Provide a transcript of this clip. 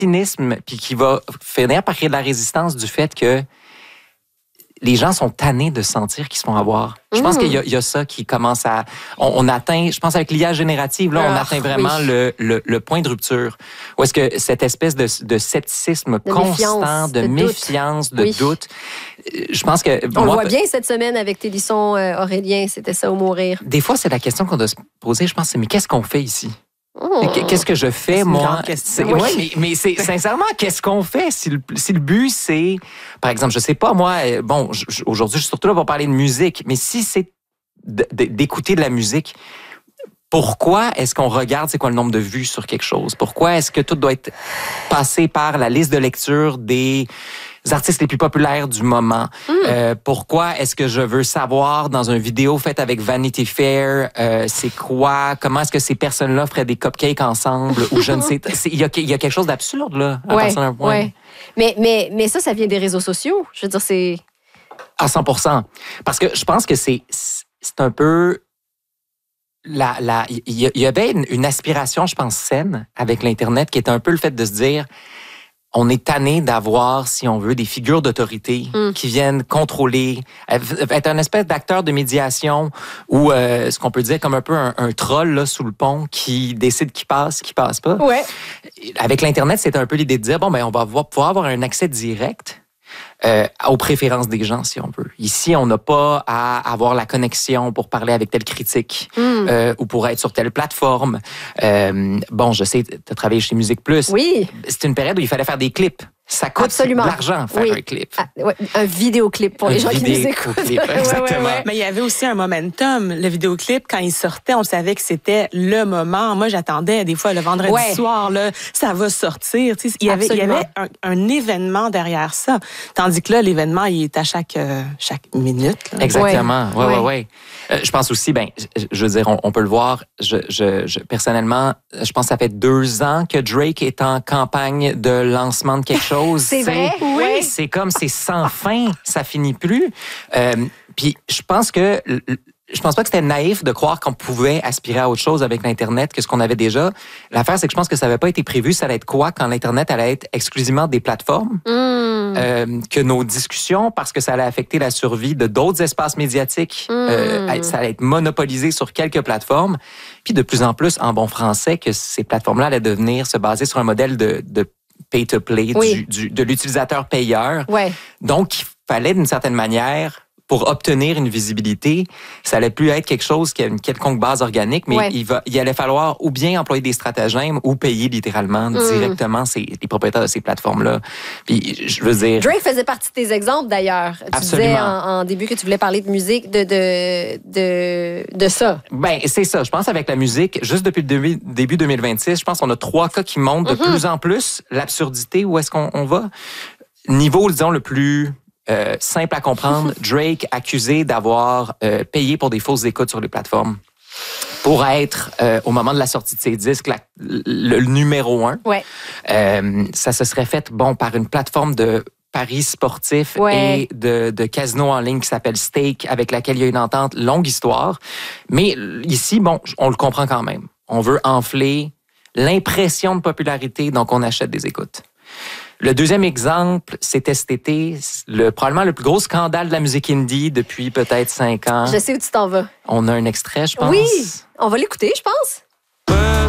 cynisme, puis qui va finir par créer de la résistance du fait que les gens sont tannés de sentir qu'ils se font avoir. Je pense qu'il y a ça qui commence à... On atteint, je pense avec l'IA générative, là, on atteint vraiment le point de rupture. Où est-ce que cette espèce de scepticisme constant, de méfiance, de doute, je pense que... On le voit bien cette semaine avec Télisson Aurélien, c'était ça ou mourir. Des fois, c'est la question qu'on doit se poser, je pense, mais qu'est-ce qu'on fait ici? Qu'est-ce que je fais, moi? Mais c'est sincèrement, qu'est-ce qu'on fait si le but, c'est... Par exemple, je sais pas, moi, aujourd'hui, je suis surtout là pour parler de musique, mais si c'est d'écouter de la musique, pourquoi est-ce qu'on regarde c'est quoi le nombre de vues sur quelque chose? Pourquoi est-ce que tout doit être passé par la liste de lecture des artistes les plus populaires du moment? Pourquoi est-ce que je veux savoir dans une vidéo faite avec Vanity Fair, c'est quoi? Comment est-ce que ces personnes-là feraient des cupcakes ensemble? Ou je ne sais. Il y a quelque chose d'absurde, là, à partir d'un point. Ouais. Mais ça vient des réseaux sociaux. Je veux dire, c'est... À 100%. Parce que je pense que c'est un peu... Il y avait une aspiration, je pense, saine avec l'Internet, qui était un peu le fait de se dire, on est tanné d'avoir, si on veut, des figures d'autorité qui viennent contrôler, être un espèce d'acteur de médiation ou ce qu'on peut dire comme un peu un troll là, sous le pont qui décide qui passe pas. Ouais. Avec l'Internet, c'était un peu l'idée de dire, on va pouvoir avoir un accès direct aux préférences des gens, si on veut. Ici, on n'a pas à avoir la connexion pour parler avec telle critique ou pour être sur telle plateforme. Je sais, tu as travaillé chez Musique Plus. Oui. C'est une période où il fallait faire des clips. Ça coûte de l'argent faire un clip. Un vidéoclip pour les gens qui nous écoutent. Exactement. Mais il y avait aussi un momentum. Le vidéoclip, quand il sortait, on savait que c'était le moment. Moi, j'attendais des fois le vendredi soir, là, ça va sortir. Tu sais, il y avait un événement derrière ça. Tandis que là, l'événement, il est à chaque minute. Là. Exactement. Oui. Je pense aussi, je veux dire, on peut le voir. Personnellement, je pense que ça fait 2 ans que Drake est en campagne de lancement de quelque chose. C'est vrai? Oui. C'est comme, c'est sans fin. Ça finit plus. Puis, je pense pas que c'était naïf de croire qu'on pouvait aspirer à autre chose avec l'Internet que ce qu'on avait déjà. L'affaire, c'est que je pense que ça n'avait pas été prévu. Ça allait être quoi quand l'Internet allait être exclusivement des plateformes? Que nos discussions, parce que ça allait affecter la survie de d'autres espaces médiatiques. Ça allait être monopolisé sur quelques plateformes. Puis, de plus en plus, en bon français, que ces plateformes-là allaient se baser sur un modèle de pay-to-play, de l'utilisateur payeur. Ouais. Donc, il fallait d'une certaine manière, pour obtenir une visibilité, ça allait plus être quelque chose qui a une quelconque base organique, mais il allait falloir ou bien employer des stratagèmes ou payer littéralement directement les propriétaires de ces plateformes-là. Puis, je veux dire... Drake faisait partie de tes exemples, d'ailleurs. Tu disais en début que tu voulais parler de musique, de ça. C'est ça. Je pense avec la musique, juste depuis le début 2026, je pense qu'on a 3 cas qui montrent de plus en plus l'absurdité, où est-ce qu'on va. Niveau, disons, le plus... simple à comprendre, Drake accusé d'avoir payé pour des fausses écoutes sur les plateformes pour être, au moment de la sortie de ses disques, le numéro 1. Ouais. Ça se serait fait par une plateforme de paris sportifs et de casino en ligne qui s'appelle Stake, avec laquelle il y a une entente, longue histoire. Mais ici, on le comprend quand même. On veut enfler l'impression de popularité, donc on achète des écoutes. Le deuxième exemple, c'était cet été, probablement le plus gros scandale de la musique indie depuis peut-être 5 ans. Je sais où tu t'en vas. On a un extrait, je pense. Oui, on va l'écouter, je pense.